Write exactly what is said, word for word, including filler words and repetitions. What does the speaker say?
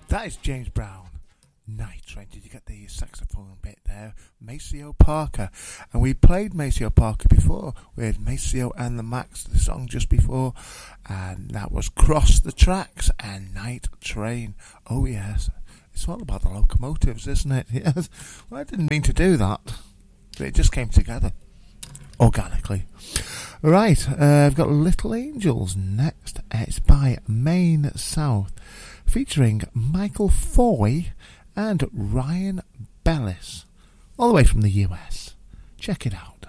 That is James Brown. Night Train. Did you get the saxophone bit there? Maceo Parker. And we played Maceo Parker before with Maceo and the Max, the song just before. And that was Cross the Tracks and Night Train. Oh, yes. It's all about the locomotives, isn't it? Yes. Well, I didn't mean to do that. But it just came together organically. Right. Uh, I've got Little Angels next. It's by Maine South, featuring Michael Foy and Ryan Bellis, all the way from the U S. Check it out.